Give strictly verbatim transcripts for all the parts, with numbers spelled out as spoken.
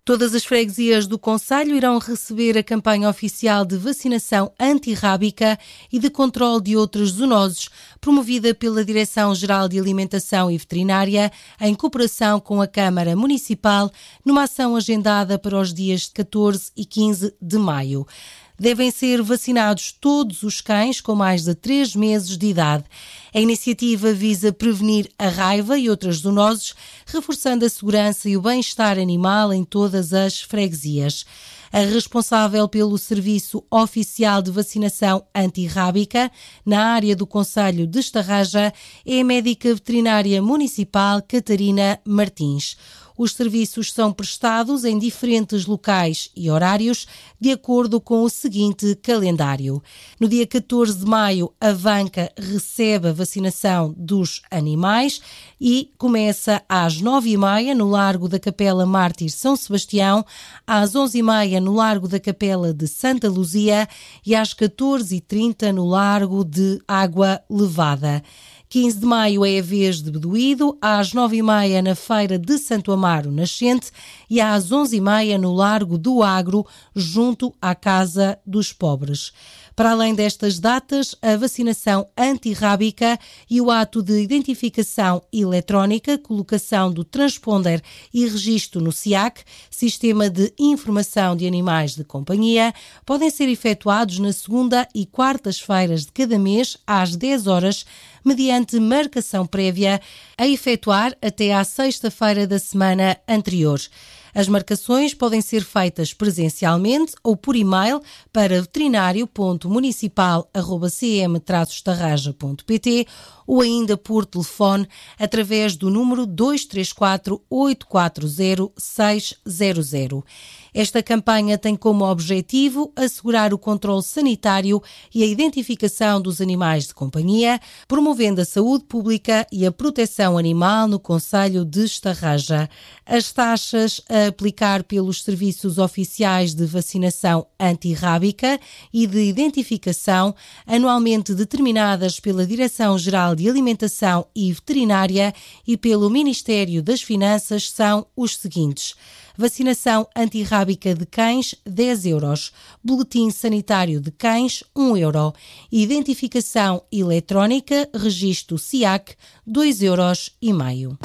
Todas as freguesias do concelho irão receber a campanha oficial de vacinação antirrábica e de controle de outras zoonoses, promovida pela Direção-Geral de Alimentação e Veterinária, em cooperação com a Câmara Municipal, numa ação agendada para os dias catorze e quinze de maio. Devem ser vacinados todos os cães com mais de três meses de idade. A iniciativa visa prevenir a raiva e outras zoonoses, reforçando a segurança e o bem-estar animal em todas as freguesias. A responsável pelo Serviço Oficial de Vacinação Antirrábica na área do concelho de Estarraja é a médica veterinária municipal Catarina Martins. Os serviços são prestados em diferentes locais e horários, de acordo com o seguinte calendário. No dia catorze de maio, a Vanca recebe a vacinação dos animais e começa às nove e meia no Largo da Capela Mártir São Sebastião, às onze e meia no Largo da Capela de Santa Luzia e às catorze e trinta no Largo de Água Levada. quinze de maio é a vez de Bedoído, às nove e meia na Feira de Santo Amaro Nascente e às onze e meia no Largo do Agro, junto à Casa dos Pobres. Para além destas datas, a vacinação antirrábica e o ato de identificação eletrónica, colocação do transponder e registro no S I A C, Sistema de Informação de Animais de Companhia, podem ser efetuados na segunda e quartas-feiras de cada mês, às dez horas, mediante marcação prévia, a efetuar até à sexta-feira da semana anterior. As marcações podem ser feitas presencialmente ou por e-mail para veterinário ponto municipal arroba c m traço estarraja ponto p t ou ainda por telefone através do número dois três quatro, oito quatro zero, seis zero zero. Esta campanha tem como objetivo assegurar o controle sanitário e a identificação dos animais de companhia, promovendo a saúde pública e a proteção animal no concelho de Estarraja. As taxas a aplicar pelos serviços oficiais de vacinação antirrábica e de identificação, anualmente determinadas pela Direção-Geral de Alimentação e Veterinária e pelo Ministério das Finanças, são os seguintes: vacinação antirrábica de cães, dez euros. Boletim sanitário de cães, um euro. Identificação eletrónica, registro S I A C, dois euros e meio.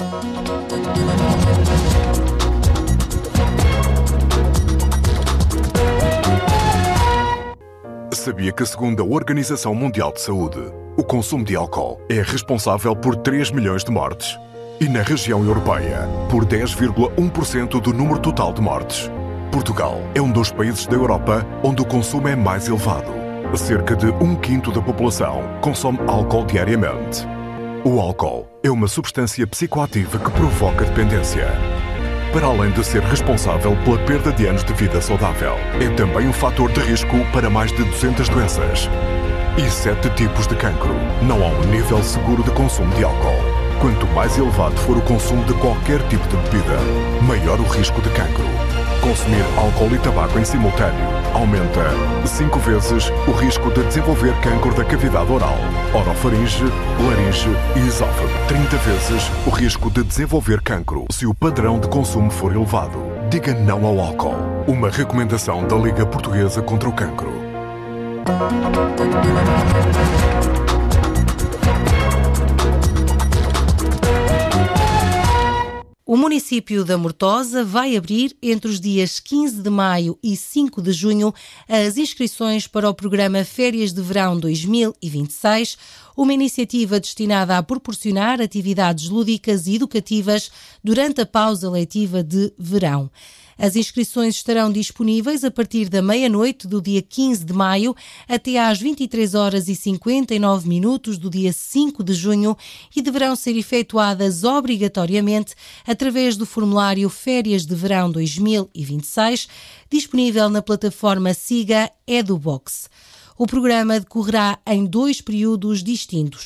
Sabia que, segundo a Organização Mundial de Saúde, o consumo de álcool é responsável por três milhões de mortes? E na região europeia, por dez vírgula um por cento do número total de mortes. Portugal é um dos países da Europa onde o consumo é mais elevado. Cerca de um quinto da população consome álcool diariamente. O álcool é uma substância psicoativa que provoca dependência. Para além de ser responsável pela perda de anos de vida saudável, é também um fator de risco para mais de duzentas doenças e sete tipos de cancro. Não há um nível seguro de consumo de álcool. Quanto mais elevado for o consumo de qualquer tipo de bebida, maior o risco de cancro. Consumir álcool e tabaco em simultâneo aumenta cinco vezes o risco de desenvolver cancro da cavidade oral, orofaringe, laringe e esófago. trinta vezes o risco de desenvolver cancro se o padrão de consumo for elevado. Diga não ao álcool. Uma recomendação da Liga Portuguesa contra o Cancro. O município da Mortosa vai abrir entre os dias quinze de maio e cinco de junho as inscrições para o programa Férias de Verão dois mil e vinte e seis, uma iniciativa destinada a proporcionar atividades lúdicas e educativas durante a pausa letiva de verão. As inscrições estarão disponíveis a partir da meia-noite do dia quinze de maio até às vinte e três horas e cinquenta e nove minutos do dia cinco de junho e deverão ser efetuadas obrigatoriamente através do formulário Férias de Verão dois mil e vinte e seis, disponível na plataforma SIGA EduBox. O programa decorrerá em dois períodos distintos.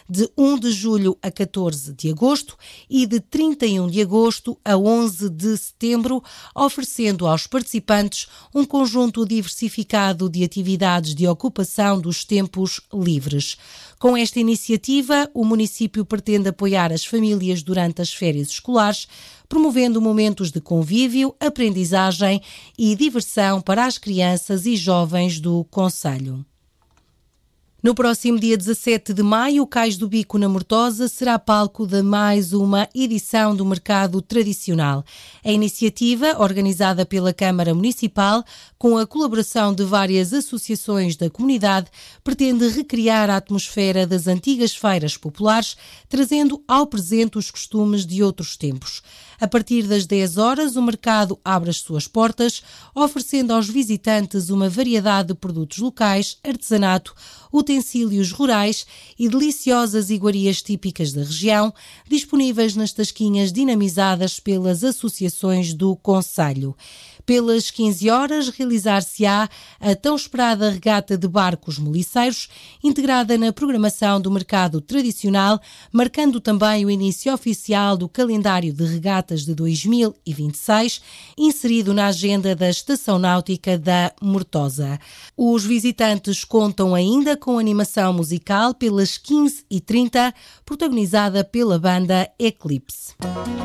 de um de julho a catorze de agosto e de trinta e um de agosto a onze de setembro, oferecendo aos participantes um conjunto diversificado de atividades de ocupação dos tempos livres. Com esta iniciativa, o município pretende apoiar as famílias durante as férias escolares, promovendo momentos de convívio, aprendizagem e diversão para as crianças e jovens do concelho. No próximo dia dezassete de maio, o Cais do Bico, na Mortosa, será palco de mais uma edição do Mercado Tradicional. A iniciativa, organizada pela Câmara Municipal, com a colaboração de várias associações da comunidade, pretende recriar a atmosfera das antigas feiras populares, trazendo ao presente os costumes de outros tempos. A partir das dez horas, o mercado abre as suas portas, oferecendo aos visitantes uma variedade de produtos locais, artesanato, utensílios rurais e deliciosas iguarias típicas da região, disponíveis nas tasquinhas dinamizadas pelas associações do concelho. Pelas quinze horas, realizar-se-á a tão esperada regata de barcos moliceiros, integrada na programação do mercado tradicional, marcando também o início oficial do calendário de regatas de dois mil e vinte e seis, inserido na agenda da Estação Náutica da Mortosa. Os visitantes contam ainda com animação musical pelas quinze e trinta, protagonizada pela banda Eclipse.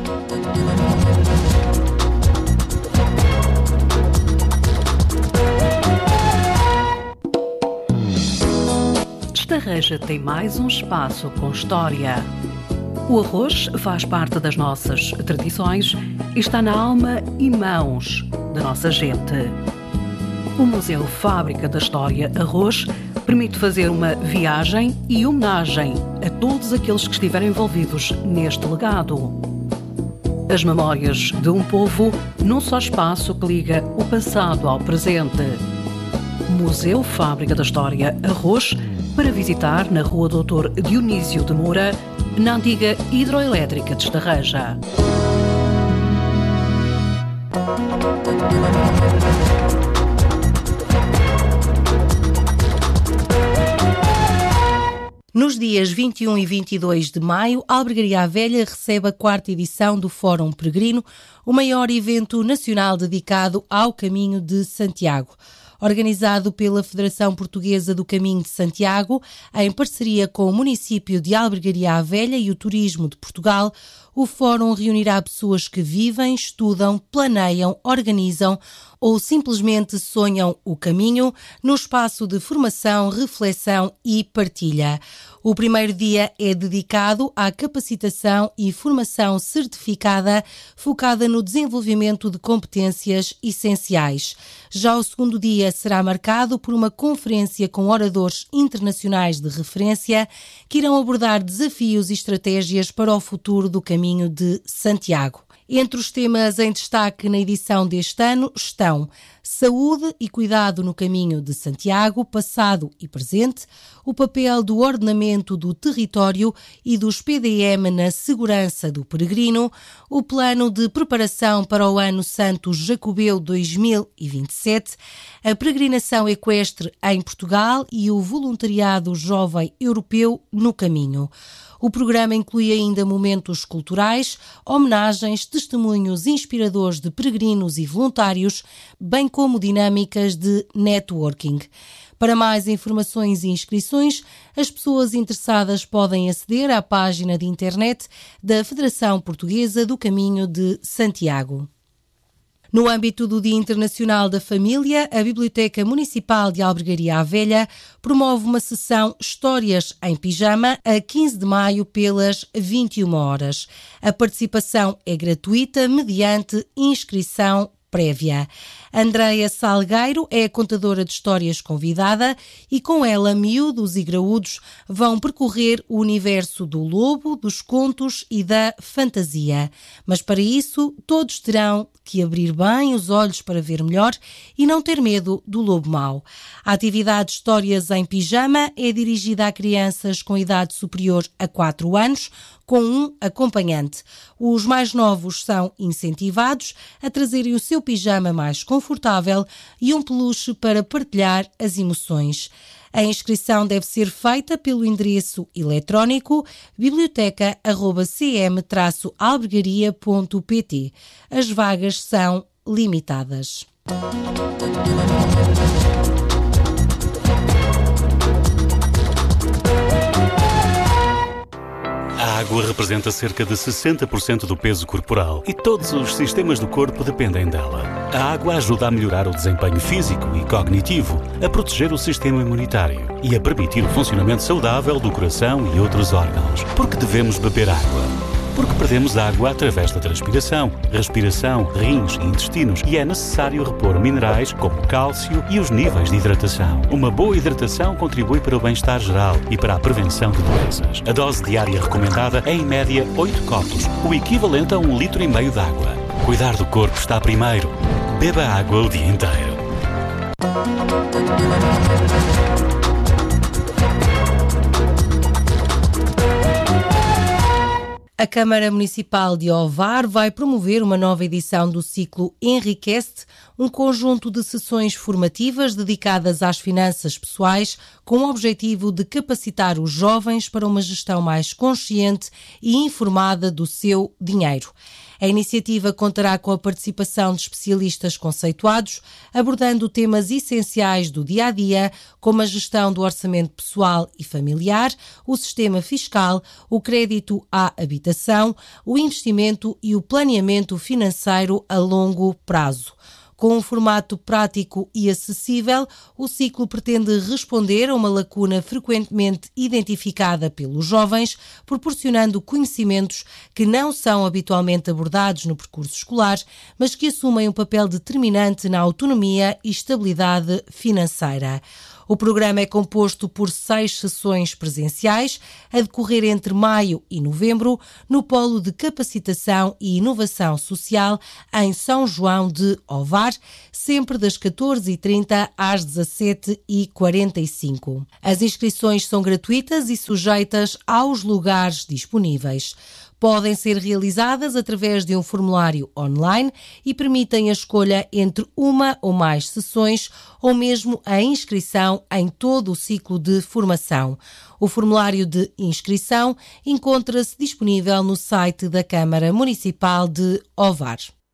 Estarreja tem mais um espaço com história. O arroz faz parte das nossas tradições e está na alma e mãos da nossa gente. O Museu Fábrica da História Arroz permite fazer uma viagem e homenagem a todos aqueles que estiveram envolvidos neste legado. As memórias de um povo num só espaço que liga o passado ao presente. Museu Fábrica da História Arroz, para visitar na Rua doutor Dionísio de Moura, na antiga hidroelétrica de Estarreja. Nos dias vinte e um e vinte e dois de maio, a Albergaria à Velha recebe a quarta edição do Fórum Peregrino, o maior evento nacional dedicado ao Caminho de Santiago. Organizado pela Federação Portuguesa do Caminho de Santiago, em parceria com o município de Albergaria à Velha e o Turismo de Portugal, o Fórum reunirá pessoas que vivem, estudam, planeiam, organizam ou simplesmente sonham o caminho no espaço de formação, reflexão e partilha. O primeiro dia é dedicado à capacitação e formação certificada focada no desenvolvimento de competências essenciais. Já o segundo dia será marcado por uma conferência com oradores internacionais de referência que irão abordar desafios e estratégias para o futuro do Caminho de Santiago. Entre os temas em destaque na edição deste ano estão saúde e cuidado no Caminho de Santiago, passado e presente, o papel do ordenamento do território e dos P D M na segurança do peregrino, o plano de preparação para o Ano Santo Jacobeu dois mil e vinte e sete, a peregrinação equestre em Portugal e o voluntariado jovem europeu no caminho. O programa inclui ainda momentos culturais, homenagens, testemunhos inspiradores de peregrinos e voluntários, bem como dinâmicas de networking. Para mais informações e inscrições, as pessoas interessadas podem aceder à página de internet da Federação Portuguesa do Caminho de Santiago. No âmbito do Dia Internacional da Família, a Biblioteca Municipal de Albergaria à Velha promove uma sessão Histórias em Pijama a quinze de maio pelas vinte e uma horas. A participação é gratuita mediante inscrição prévia. Andreia Salgueiro é a contadora de histórias convidada e com ela miúdos e graúdos vão percorrer o universo do lobo, dos contos e da fantasia. Mas para isso todos terão que abrir bem os olhos para ver melhor e não ter medo do lobo mau. A atividade Histórias em Pijama é dirigida a crianças com idade superior a quatro anos, com um acompanhante. Os mais novos são incentivados a trazerem o seu pijama mais confortável e um peluche para partilhar as emoções. A inscrição deve ser feita pelo endereço eletrónico biblioteca arroba c m traço albergaria ponto p t. As vagas são limitadas. A água representa cerca de sessenta por cento do peso corporal e todos os sistemas do corpo dependem dela. A água ajuda a melhorar o desempenho físico e cognitivo, a proteger o sistema imunitário e a permitir o funcionamento saudável do coração e outros órgãos. Porque devemos beber água? Porque perdemos água através da transpiração, respiração, rins e intestinos e é necessário repor minerais como o cálcio e os níveis de hidratação. Uma boa hidratação contribui para o bem-estar geral e para a prevenção de doenças. A dose diária recomendada é em média oito copos, o equivalente a um litro e meio de água. Cuidar do corpo está primeiro. Beba água o dia inteiro. A Câmara Municipal de Ovar vai promover uma nova edição do ciclo Enriquece, um conjunto de sessões formativas dedicadas às finanças pessoais, com o objetivo de capacitar os jovens para uma gestão mais consciente e informada do seu dinheiro. A iniciativa contará com a participação de especialistas conceituados, abordando temas essenciais do dia-a-dia, como a gestão do orçamento pessoal e familiar, o sistema fiscal, o crédito à habitação, o investimento e o planeamento financeiro a longo prazo. Com um formato prático e acessível, o ciclo pretende responder a uma lacuna frequentemente identificada pelos jovens, proporcionando conhecimentos que não são habitualmente abordados no percurso escolar, mas que assumem um papel determinante na autonomia e estabilidade financeira. O programa é composto por seis sessões presenciais, a decorrer entre maio e novembro, no Polo de Capacitação e Inovação Social, em São João de Ovar, sempre das catorze e trinta às dezassete e quarenta e cinco. As inscrições são gratuitas e sujeitas aos lugares disponíveis. Podem ser realizadas através de um formulário online e permitem a escolha entre uma ou mais sessões ou mesmo a inscrição em todo o ciclo de formação. O formulário de inscrição encontra-se disponível no site da Câmara Municipal de Ovar.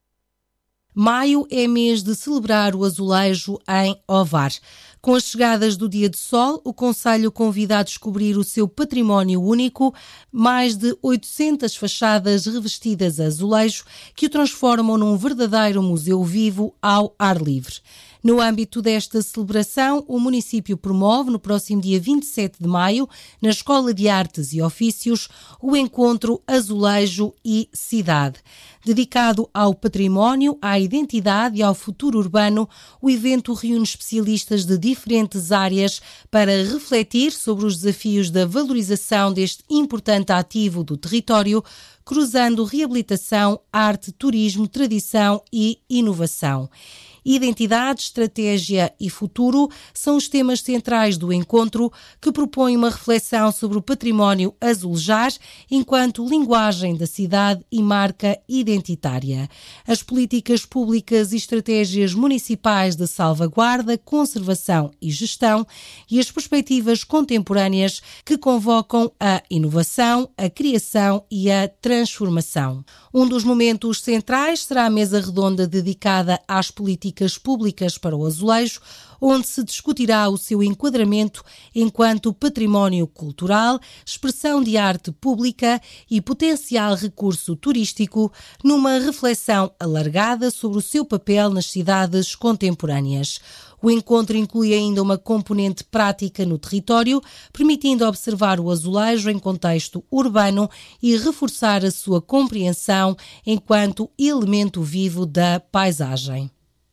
Maio é mês de celebrar o azulejo em Ovar. Com as chegadas do Dia de Sol, o concelho convida a descobrir o seu património único, mais de oitocentas fachadas revestidas a azulejo que o transformam num verdadeiro museu vivo ao ar livre. No âmbito desta celebração, o município promove, no próximo dia vinte e sete de maio, na Escola de Artes e Ofícios, o encontro Azulejo e Cidade. Dedicado ao património, à identidade e ao futuro urbano, o evento reúne especialistas de diferentes áreas para refletir sobre os desafios da valorização deste importante ativo do território, cruzando reabilitação, arte, turismo, tradição e inovação. Identidade, estratégia e futuro são os temas centrais do encontro, que propõe uma reflexão sobre o património azulejar enquanto linguagem da cidade e marca identitária. As políticas públicas e estratégias municipais de salvaguarda, conservação e gestão e as perspectivas contemporâneas que convocam a inovação, a criação e a transformação. Um dos momentos centrais será a mesa redonda dedicada às políticas públicas para o azulejo, onde se discutirá o seu enquadramento enquanto património cultural, expressão de arte pública e potencial recurso turístico, numa reflexão alargada sobre o seu papel nas cidades contemporâneas. O encontro inclui ainda uma componente prática no território, permitindo observar o azulejo em contexto urbano e reforçar a sua compreensão enquanto elemento vivo da paisagem.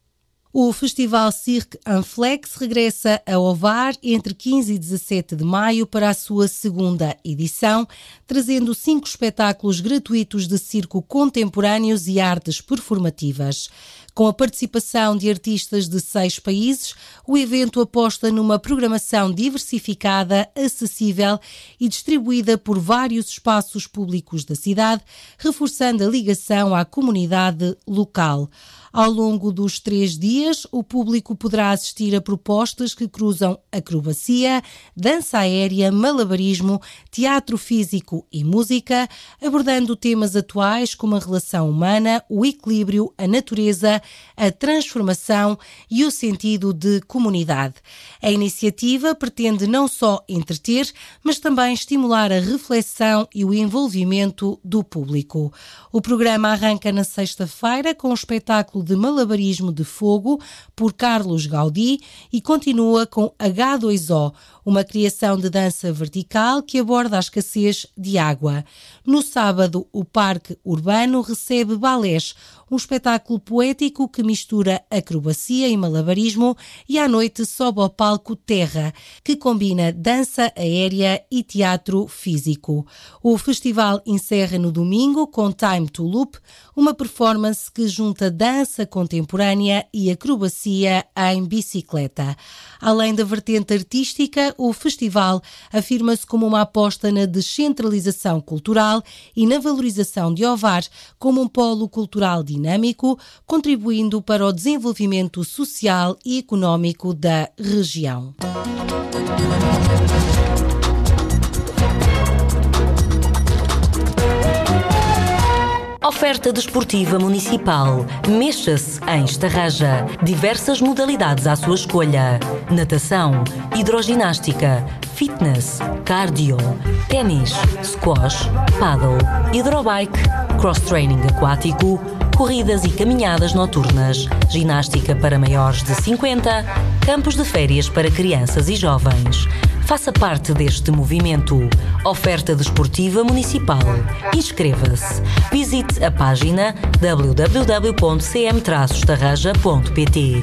O Festival Cirque en Flex regressa a Ovar entre quinze e dezassete de maio para a sua segunda edição, trazendo cinco espetáculos gratuitos de circo contemporâneos e artes performativas. Com a participação de artistas de seis países, o evento aposta numa programação diversificada, acessível e distribuída por vários espaços públicos da cidade, reforçando a ligação à comunidade local. Ao longo dos três dias, o público poderá assistir a propostas que cruzam acrobacia, dança aérea, malabarismo, teatro físico e música, abordando temas atuais como a relação humana, o equilíbrio, a natureza, a transformação e o sentido de comunidade. A iniciativa pretende não só entreter, mas também estimular a reflexão e o envolvimento do público. O programa arranca na sexta-feira com o espetáculo de malabarismo de fogo por Carlos Gaudí e continua com agá dois ó, uma criação de dança vertical que aborda a escassez de água. No sábado, o Parque Urbano recebe Balés, um espetáculo poético que mistura acrobacia e malabarismo, e à noite sobe ao palco Terra, que combina dança aérea e teatro físico. O festival encerra no domingo com Time to Loop, uma performance que junta dança contemporânea e acrobacia em bicicleta. Além da vertente artística, o festival afirma-se como uma aposta na descentralização cultural e na valorização de Ovar como um polo cultural dinâmico, contribuindo para o desenvolvimento social e económico da região. Oferta desportiva municipal. Mexa-se em Estarraja. Diversas modalidades à sua escolha. Natação, hidroginástica, fitness, cardio, ténis, squash, paddle, hidrobike, cross-training aquático, corridas e caminhadas noturnas, ginástica para maiores de cinquenta, campos de férias para crianças e jovens. Faça parte deste movimento. Oferta desportiva municipal. Inscreva-se. Visite a página w w w ponto c m traço estarraja ponto p t.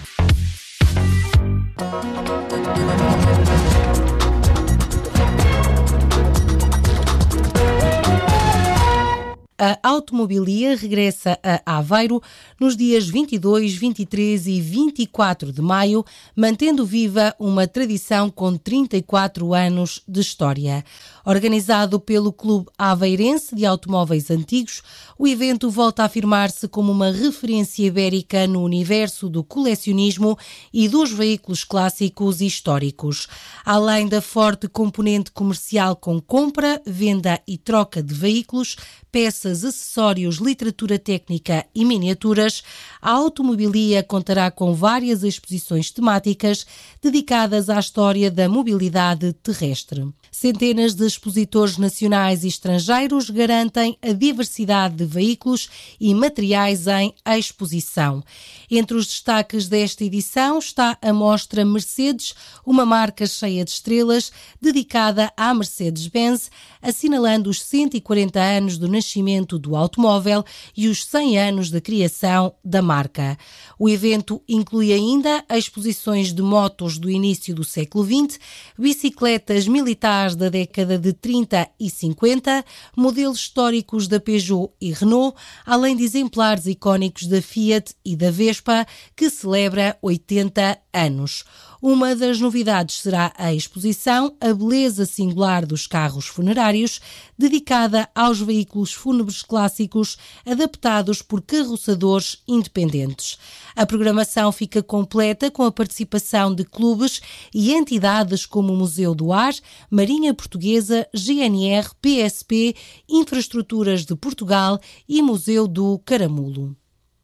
A Automobilia regressa a Aveiro nos dias vinte e dois, vinte e três e vinte e quatro de maio, mantendo viva uma tradição com trinta e quatro anos de história. Organizado pelo Clube Aveirense de Automóveis Antigos, o evento volta a afirmar-se como uma referência ibérica no universo do colecionismo e dos veículos clássicos e históricos. Além da forte componente comercial com compra, venda e troca de veículos, peças, acessórios, literatura técnica e miniaturas, a Automobilia contará com várias exposições temáticas dedicadas à história da mobilidade terrestre. Centenas de expositores nacionais e estrangeiros garantem a diversidade de veículos e materiais em exposição. Entre os destaques desta edição está a mostra Mercedes, uma marca cheia de estrelas, dedicada à Mercedes-Benz, assinalando os cento e quarenta anos do nascimento do automóvel e os cem anos da criação da marca. O evento inclui ainda exposições de motos do início do século vinte, bicicletas militares da década de trinta e cinquenta, modelos históricos da Peugeot e Renault, além de exemplares icónicos da Fiat e da Vespa, que celebra oitenta anos. Uma das novidades será a exposição A Beleza Singular dos Carros Funerários, dedicada aos veículos fúnebres clássicos adaptados por carroçadores independentes. A programação fica completa com a participação de clubes e entidades como o Museu do Ar, Marinha Portuguesa, G N R, P S P, Infraestruturas de Portugal e Museu do Caramulo.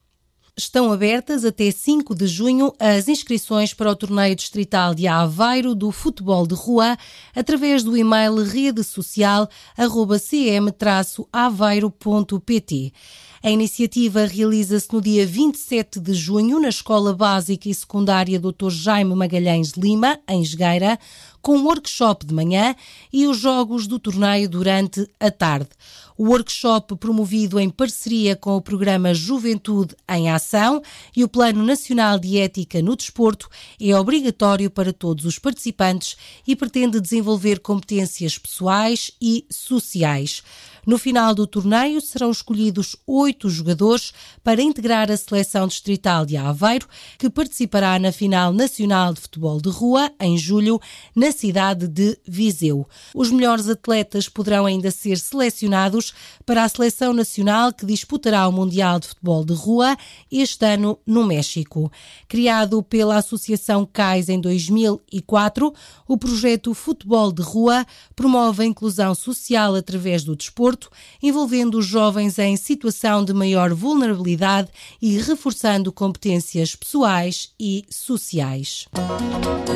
Estão abertas até cinco de junho as inscrições para o torneio distrital de Aveiro do futebol de rua através do e-mail rede social arroba c m traço aveiro ponto p t. A iniciativa realiza-se no dia vinte e sete de junho na Escola Básica e Secundária doutor Jaime Magalhães de Lima, em Jogueira, com um workshop de manhã e os jogos do torneio durante a tarde. O workshop, promovido em parceria com o programa Juventude em Ação e o Plano Nacional de Ética no Desporto, é obrigatório para todos os participantes e pretende desenvolver competências pessoais e sociais. No final do torneio serão escolhidos oito jogadores para integrar a seleção distrital de Aveiro, que participará na final nacional de futebol de rua, em julho, na cidade de Viseu. Os melhores atletas poderão ainda ser selecionados para a seleção nacional que disputará o Mundial de Futebol de Rua este ano no México. Criado pela Associação CAIS em dois mil e quatro, o projeto Futebol de Rua promove a inclusão social através do desporto, envolvendo os jovens em situação de maior vulnerabilidade e reforçando competências pessoais e sociais.